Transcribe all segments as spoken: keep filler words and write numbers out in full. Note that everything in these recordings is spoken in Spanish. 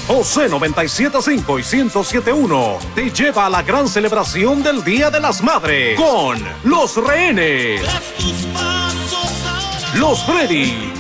José noventa y siete punto cinco y ciento siete punto uno te lleva a la gran celebración del Día de las Madres con Los Rehenes, Los Freddy,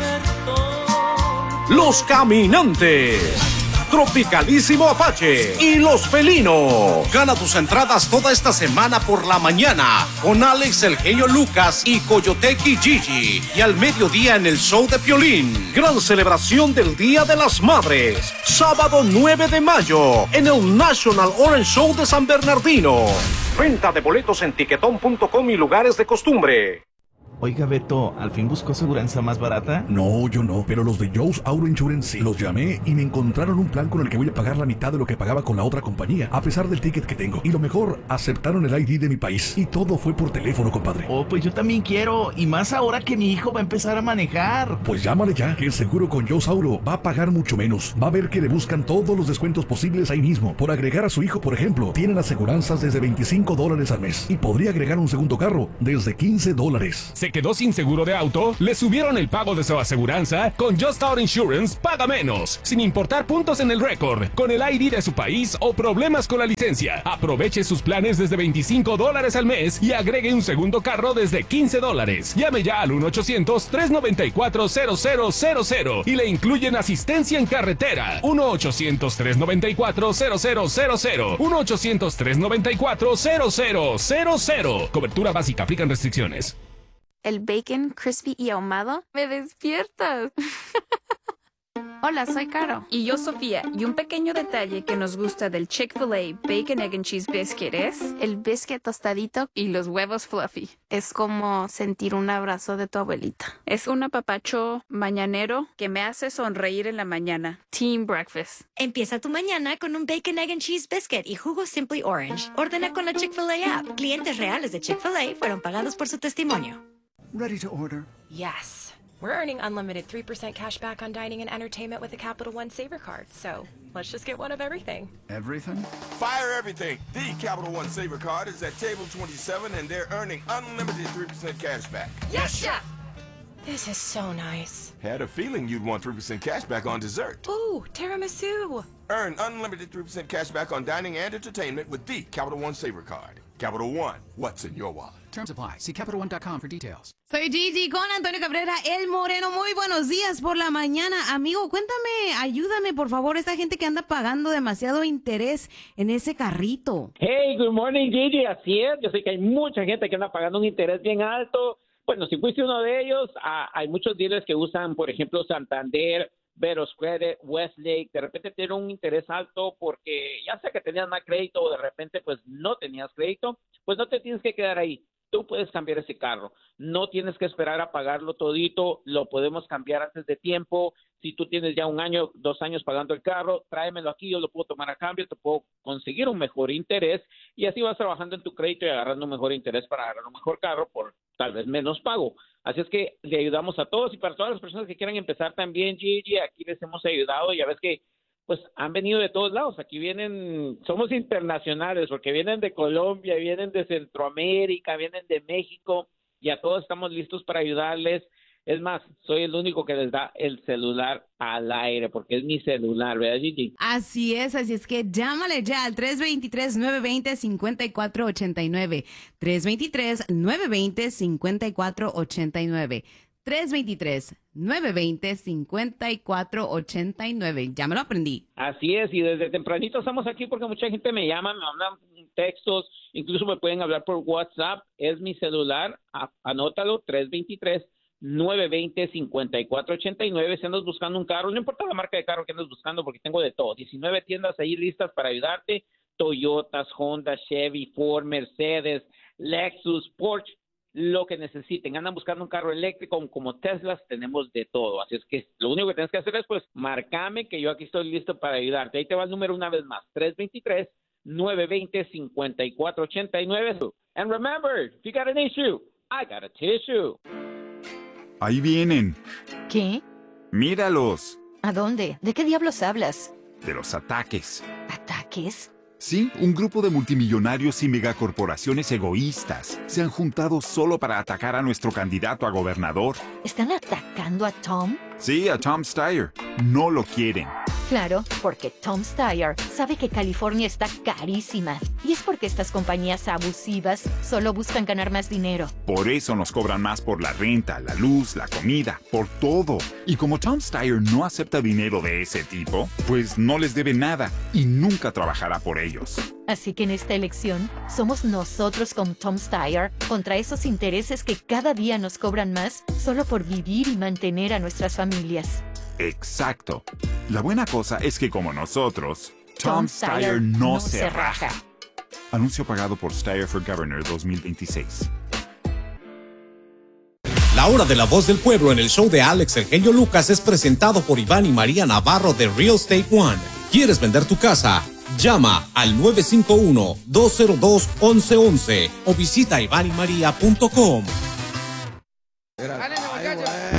Los Caminantes, Tropicalísimo Apache y Los Felinos. Gana tus entradas toda esta semana por la mañana con Alex El Genio Lucas y Coyotequi Gigi, y al mediodía en el show de Piolín. Gran celebración del Día de las Madres, sábado nueve de mayo en el National Orange Show de San Bernardino. Venta de boletos en tiquetón punto com y lugares de costumbre. Oiga, Beto, ¿al fin buscó aseguranza más barata? No, yo no, pero los de Joe's Auto Insurance sí. Los llamé y me encontraron un plan con el que voy a pagar la mitad de lo que pagaba con la otra compañía, a pesar del ticket que tengo. Y lo mejor, aceptaron el I D de mi país. Y todo fue por teléfono, compadre. Oh, pues yo también quiero, y más ahora que mi hijo va a empezar a manejar. Pues llámale ya, que el seguro con Joe's Auto va a pagar mucho menos. Va a ver que le buscan todos los descuentos posibles ahí mismo. Por agregar a su hijo, por ejemplo, tienen aseguranzas desde veinticinco dólares al mes. Y podría agregar un segundo carro desde quince dólares. ¿Se quedó sin seguro de auto? Le subieron el pago de su aseguranza. Con Just Auto Insurance paga menos, sin importar puntos en el récord, con el I D de su país o problemas con la licencia. Aproveche sus planes desde veinticinco dólares al mes y agregue un segundo carro desde quince dólares. Llame ya al uno ochocientos, tres noventa y cuatro, cero cero cero cero y le incluyen asistencia en carretera. uno ochocientos, tres noventa y cuatro, cero cero cero cero. uno ochocientos, tres noventa y cuatro, cero cero cero cero. Cobertura básica, aplican restricciones. El bacon crispy y ahumado me despiertas. Hola, soy Caro. Y yo, Sofía. Y un pequeño detalle que nos gusta del Chick-fil-A Bacon, Egg and Cheese Biscuit es el biscuit tostadito y los huevos fluffy. Es como sentir un abrazo de tu abuelita. Es un apapacho mañanero que me hace sonreír en la mañana. Team Breakfast. Empieza tu mañana con un Bacon, Egg and Cheese Biscuit y jugo Simply Orange. Ordena con la Chick-fil-A app. Clientes reales de Chick-fil-A fueron pagados por su testimonio. Ready to order? Yes. We're earning unlimited three percent cash back on dining and entertainment with a Capital One Saver card, so let's just get one of everything. Everything? Fire everything! The Capital One Saver card is at table twenty-seven and they're earning unlimited three percent cash back. Yes, Chef! This is so nice. Had a feeling you'd want three percent cash back on dessert. Ooh, tiramisu! Earn unlimited three percent cash back on dining and entertainment with the Capital One Saver card. Capital One, what's in your wallet? Terms apply. See Capital One dot com for details. Soy Gigi con Antonio Cabrera, el Moreno. Muy buenos días por la mañana. Amigo, cuéntame, ayúdame, por favor, esta gente que anda pagando demasiado interés en ese carrito. Hey, good morning, Gigi. Así es. Yo sé que hay mucha gente que anda pagando un interés bien alto. Bueno, si fuiste uno de ellos, ah, hay muchos dealers que usan, por ejemplo, Santander, Veros Credit, Westlake. De repente tienen un interés alto porque ya sea que tenías más crédito o de repente pues no tenías crédito, pues no te tienes que quedar ahí. Tú puedes cambiar ese carro. No tienes que esperar a pagarlo todito. Lo podemos cambiar antes de tiempo. Si tú tienes ya un año, dos años pagando el carro, tráemelo aquí. Yo lo puedo tomar a cambio. Te puedo conseguir un mejor interés. Y así vas trabajando en tu crédito y agarrando un mejor interés para agarrar un mejor carro por tal vez menos pago. Así es que le ayudamos a todos. Y para todas las personas que quieran empezar también, Gigi, aquí les hemos ayudado. Ya ves que pues han venido de todos lados. Aquí vienen, somos internacionales porque vienen de Colombia, vienen de Centroamérica, vienen de México y a todos estamos listos para ayudarles. Es más, soy el único que les da el celular al aire porque es mi celular, ¿verdad, Gigi? Así es, así es que llámale ya al tres dos tres, nueve dos cero, cinco cuatro ocho nueve. tres dos tres, nueve dos cero, cinco cuatro ocho nueve. tres dos tres, nueve dos cero, cinco cuatro ocho nueve. Ya me lo aprendí. Así es, y desde tempranito estamos aquí porque mucha gente me llama, me mandan textos, incluso me pueden hablar por WhatsApp. Es mi celular, a, anótalo, tres dos tres, nueve dos cero, cinco cuatro ocho nueve. Si andas buscando un carro, no importa la marca de carro que andas buscando porque tengo de todo. diecinueve tiendas ahí listas para ayudarte. Toyotas, Honda, Chevy, Ford, Mercedes, Lexus, Porsche. Lo que necesiten. Andan buscando un carro eléctrico como Teslas, tenemos de todo. Así es que lo único que tienes que hacer es pues marcame que yo aquí estoy listo para ayudarte. Ahí te va el número una vez más, tres dos tres, nueve dos cero, cinco cuatro ocho nueve. And remember, if you got an issue, I got a tissue. Ahí vienen. ¿Qué? Míralos. ¿A dónde? ¿De qué diablos hablas? De los ataques. ¿Ataques? Sí, un grupo de multimillonarios y megacorporaciones egoístas se han juntado solo para atacar a nuestro candidato a gobernador. ¿Están atacando a Tom? Sí, a Tom Steyer. No lo quieren. Claro, porque Tom Steyer sabe que California está carísima. Y es porque estas compañías abusivas solo buscan ganar más dinero. Por eso nos cobran más por la renta, la luz, la comida, por todo. Y como Tom Steyer no acepta dinero de ese tipo, pues no les debe nada y nunca trabajará por ellos. Así que en esta elección, somos nosotros con Tom Steyer contra esos intereses que cada día nos cobran más solo por vivir y mantener a nuestras familias. Exacto. La buena cosa es que como nosotros, Tom, Tom Steyer Steyer no, no se, se raja. raja. Anuncio pagado por Steyer for Governor dos mil veintiséis. La hora de la voz del pueblo en el show de Alex El Genio Lucas es presentado por Iván y María Navarro de Real Estate One. ¿Quieres vender tu casa? Llama al nueve cinco uno, dos cero dos, once once o visita iván y maría punto com. Era-